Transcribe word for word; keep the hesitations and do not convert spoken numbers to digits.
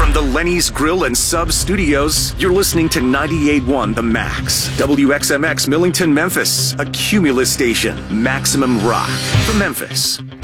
From the Lenny's Grill and Sub Studios, you're listening to ninety-eight point one The Max. W X M X Millington, Memphis. A Cumulus station. Maximum rock. For Memphis.